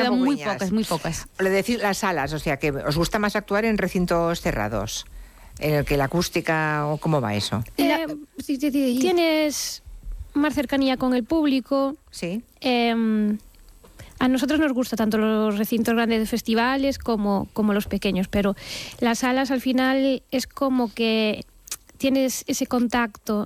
quedan muy muy pocas. Le decís las salas, o sea, que os gusta más actuar en recintos cerrados, en el que la acústica, o ¿cómo va eso? Tienes más cercanía con el público. Sí. A nosotros nos gusta tanto los recintos grandes de festivales como los pequeños, pero las salas al final es como que tienes ese contacto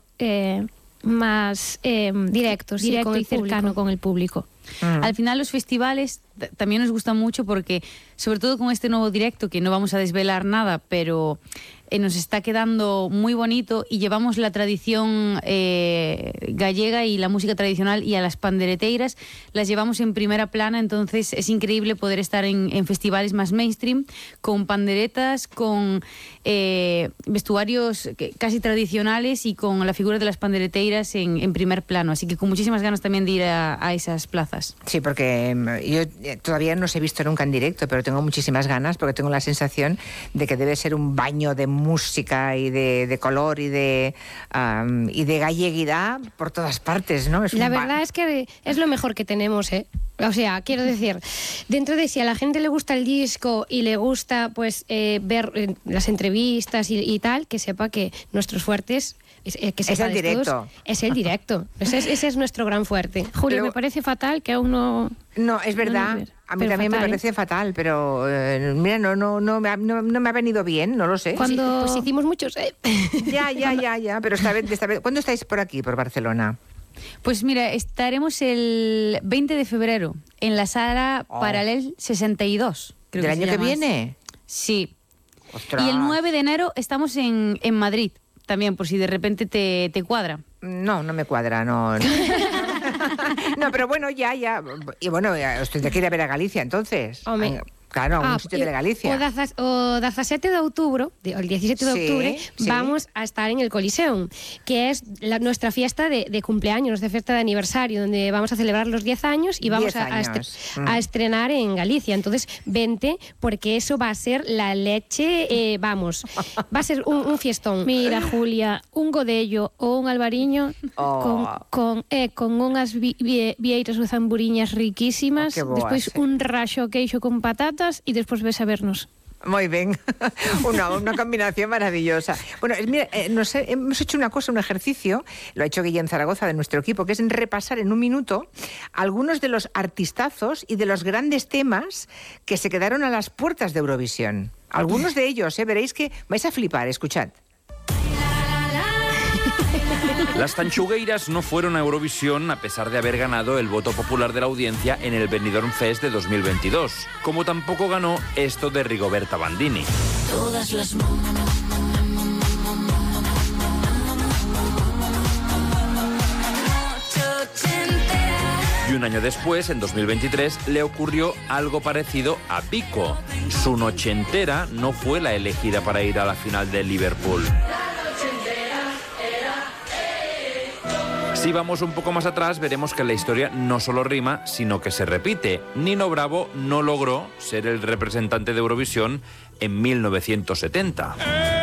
más directo y cercano con el público. Al final los festivales también nos gustan mucho porque, sobre todo con este nuevo directo, que no vamos a desvelar nada, pero nos está quedando muy bonito y llevamos la tradición gallega y la música tradicional, y a las pandereteiras las llevamos en primera plana. Entonces es increíble poder estar en festivales más mainstream con panderetas, con vestuarios casi tradicionales y con la figura de las pandereteiras en primer plano, así que con muchísimas ganas también de ir a esas plazas. Sí, porque yo todavía no os he visto nunca en directo, pero tengo muchísimas ganas, porque tengo la sensación de que debe ser un baño de música y de color y de galleguidad por todas partes, ¿no? La verdad es que es lo mejor que tenemos, ¿eh? O sea, quiero decir, dentro de si a la gente le gusta el disco y le gusta pues ver las entrevistas y tal, que sepa que nuestros fuertes es el directo. Es el directo. Ese es nuestro gran fuerte. Julio, me parece fatal que aún no... No, es verdad. A mí también fatal, me parece fatal, pero mira, no me ha venido bien, no lo sé. Cuando pues hicimos muchos... Ya, pero esta vez, ¿cuándo estáis por aquí, por Barcelona? Pues mira, estaremos el 20 de febrero en la sala Paralel 62. Creo ¿Del año que viene? Sí. ¡Ostras! Y el 9 de enero estamos en Madrid, también, por si de repente te cuadra. No me cuadra, no. No, pero bueno, ya. Y bueno, os tendré que ir a ver a Galicia, entonces. Hombre. Claro, a un sitio de Galicia. O 17 de octubre, el 17 de octubre, vamos a estar en el Coliseum, que es nuestra fiesta de cumpleaños, de fiesta de aniversario, donde vamos a celebrar los 10 años y vamos a estrenar en Galicia. Entonces, vente, porque eso va a ser la leche, va a ser un fiestón. Mira, Julia, un godello o un albariño con unas vieiras ou zamburiñas riquísimas, despois un raxo queixo con patatas, y después ves a vernos. Muy bien, una combinación maravillosa. Bueno, mira, hemos hecho un ejercicio, lo ha hecho Guillén Zaragoza de nuestro equipo, que es repasar en un minuto algunos de los artistazos y de los grandes temas que se quedaron a las puertas de Eurovisión. Algunos de ellos, veréis que vais a flipar, escuchad. Las Tanchugueiras no fueron a Eurovisión a pesar de haber ganado el voto popular de la audiencia en el Benidorm Fest de 2022, como tampoco ganó esto de Rigoberta Bandini. Todas las... Y un año después, en 2023, le ocurrió algo parecido a Pico. Su noche entera no fue la elegida para ir a la final de Liverpool. Si vamos un poco más atrás, veremos que la historia no solo rima, sino que se repite. Nino Bravo no logró ser el representante de Eurovisión en 1970.